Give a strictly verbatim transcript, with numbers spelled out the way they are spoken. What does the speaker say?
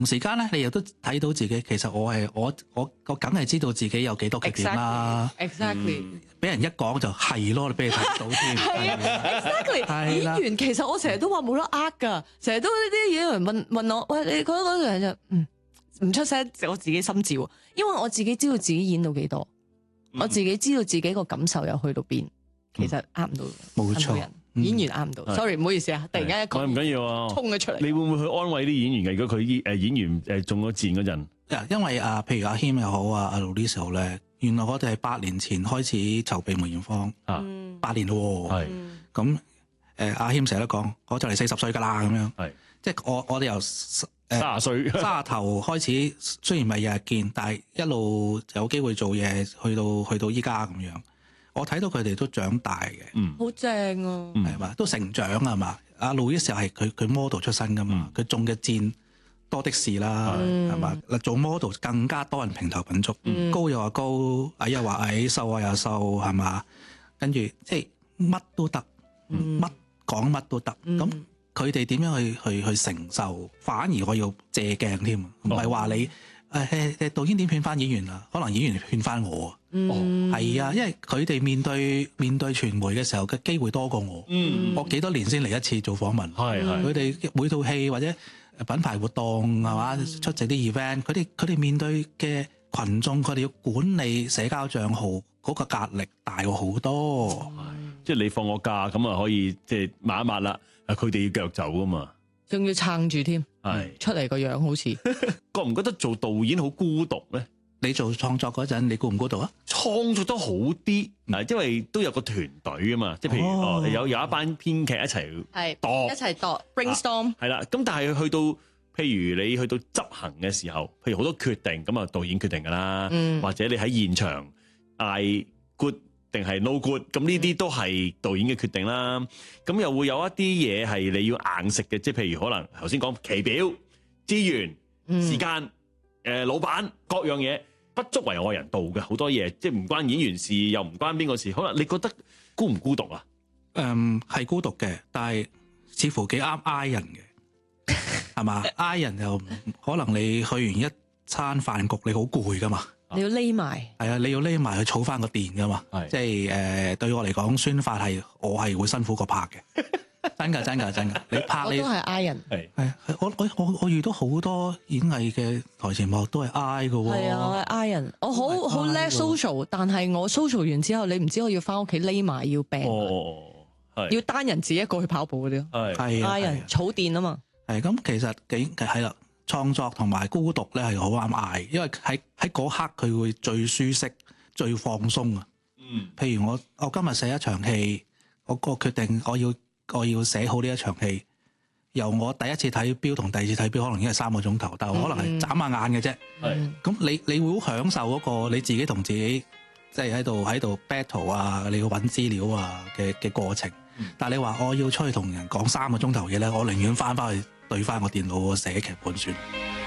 同時間咧，你亦都睇到自己，其實我係我我我梗係知道自己有幾多缺點啦。 Exactly， 俾人一講就係咯，你俾你睇到添。 係啊，exactly。演員其實我成日都話冇得呃㗎，成日都呢啲演員問問我，喂，你覺得嗰樣就嗯唔出聲，我自己心照，因為我自己知道自己演到幾多，我自己知道自己個感受又去到邊，其實呃唔到， 冇錯。 演員呃唔到 ，sorry 唔好意思啊，突然間一個唔緊要啊， 衝咗出嚟。 你會唔會去安慰啲演員嘅？如果佢誒演員誒中咗箭嗰陣， 因為啊，譬如阿謙又好啊，阿 Louise 又好咧，原來我哋係八年前開始籌備梅艷芳，啊，八年咯喎，咁誒阿謙成日都講，我就嚟四十歲㗎啦，咁樣，係，即係我我哋由誒卅歲卅頭開始，雖然唔係日日見，但係一路有機會做嘢，去到去到依家咁樣。我睇到佢哋都長大嘅， 嗯，好正啊， 係嘛，都成長啊嘛。阿 Louise 係佢佢 model 出身噶嘛，佢、嗯、中嘅箭多的是啦，係嘛、嗯。嗱做 model 更加多人評頭品足，嗯、高又話高，矮又話矮，瘦啊又瘦，係嘛。跟住即係乜都得，乜講乜都得。咁佢哋點樣去去去承受？反而我要借鏡添，唔係話你。誒誒誒，導演點勸翻演員啊？可能演員勸翻我啊，嗯，係啊，因為佢哋面對面對傳媒嘅時候嘅機會多過我，嗯，我幾多年先嚟一次做訪問，係係，佢哋每套戲或者品牌活動係嘛，出席啲 event，佢哋佢哋面對嘅群眾，佢哋要管理社交帳號嗰個壓力大過好多， 即係你放個假咁啊，可以即係抹一抹啦，啊佢哋要腳走噶嘛。 仲要撐住添，係出嚟個樣好似， 覺唔覺得做導演好孤獨咧？ 你做創作嗰陣，你孤唔孤獨啊？ 創作得好啲，嗱，因為都有個團隊啊嘛，即係譬如哦，有有一班編劇一齊係度， 一齊度 brainstorm， 係啦。咁但係去到譬如你去到執行嘅時候，譬如好多決定，咁啊導演決定㗎啦，嗯、或者你喺現場嗌 good。定係 no good，咁呢啲都係導演嘅決定啦。咁又會有一啲嘢係你要硬食嘅，即係譬如可能頭先講期表、資源、嗯、時間、誒、呃、老闆各樣嘢不足為外人道嘅好多嘢，即係唔關演員事，又唔關邊個事。可能你覺得孤唔孤獨啊？ 誒、嗯，係孤獨嘅，但係似乎幾啱 I 人嘅，係嘛？I 人又可能你去完一餐飯局，你好攰噶嘛。 你要匿埋， 係啊！你要匿埋去儲翻個電噶嘛，即係誒、呃、對我嚟講，宣發係我係會辛苦過拍嘅，真㗎真㗎真㗎！你拍你我都係 I 人， 係係我我我我遇到好多演藝嘅台前幕都係 I 嘅喎， 係啊，我係 I 人，我好好叻 social，但係我 social 完之後，你唔知我要翻屋企匿埋要病， 哦， 要單人自己一個去跑步嗰啲咯，係 I 人儲電啊嘛， 係咁其實幾係啦。創作同埋孤獨咧係好啱嗌，因為喺喺嗰刻佢會最舒適、最放鬆啊。嗯，譬如我我今日寫一場戲，我個決定我要我要寫好呢一場戲，由我第一次睇標同第二次睇標可能已經係三個鐘頭，但係可能係眨下眼嘅啫。係，咁你你會好享受嗰個你自己同自己即係喺度喺度 battle 啊，你要揾資料啊嘅嘅過程。嗯、但係你話我要出去同人講三個鐘頭嘢咧，我寧願翻返去對翻個電腦寫劇本算。